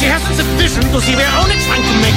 She hasn't sufficient to see we're only trying to make